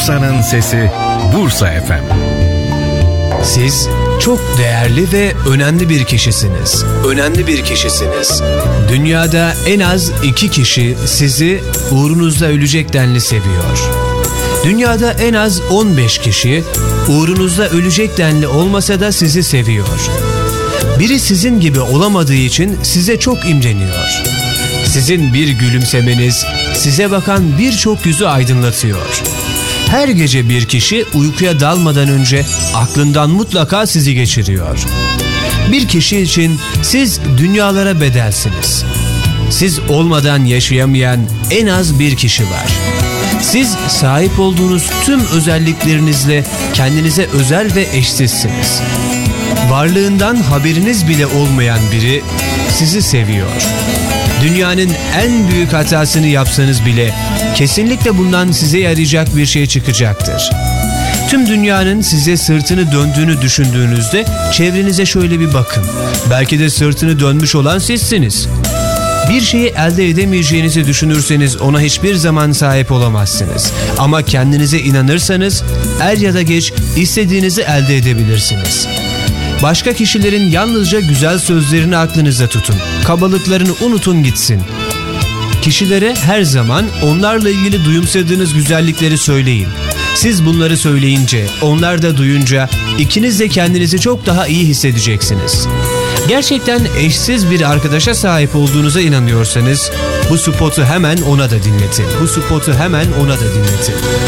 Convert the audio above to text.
Bursa'nın sesi Bursa FM. Siz çok değerli ve önemli bir kişisiniz. Önemli bir kişisiniz. Dünyada en az 2 kişi sizi uğrunuzda ölecek denli seviyor. Dünyada en az 15 kişi uğrunuzda ölecek denli olmasa da sizi seviyor. Biri sizin gibi olamadığı için size çok imreniyor. Sizin bir gülümsemeniz size bakan birçok yüzü aydınlatıyor. Her gece bir kişi uykuya dalmadan önce aklından mutlaka sizi geçiriyor. Bir kişi için siz dünyalara bedelsiniz. Siz olmadan yaşayamayan en az bir kişi var. Siz sahip olduğunuz tüm özelliklerinizle kendinize özel ve eşsizsiniz. Varlığından haberiniz bile olmayan biri sizi seviyor. Dünyanın en büyük hatasını yapsanız bile kesinlikle bundan size yarayacak bir şey çıkacaktır. Tüm dünyanın size sırtını döndüğünü düşündüğünüzde çevrenize şöyle bir bakın. Belki de sırtını dönmüş olan sizsiniz. Bir şeyi elde edemeyeceğinizi düşünürseniz ona hiçbir zaman sahip olamazsınız. Ama kendinize inanırsanız er ya da geç istediğinizi elde edebilirsiniz. Başka kişilerin yalnızca güzel sözlerini aklınızda tutun. Kabalıklarını unutun gitsin. Kişilere her zaman onlarla ilgili duyumsadığınız güzellikleri söyleyin. Siz bunları söyleyince, onlar da duyunca ikiniz de kendinizi çok daha iyi hissedeceksiniz. Gerçekten eşsiz bir arkadaşa sahip olduğunuza inanıyorsanız bu spotu hemen ona da dinletin.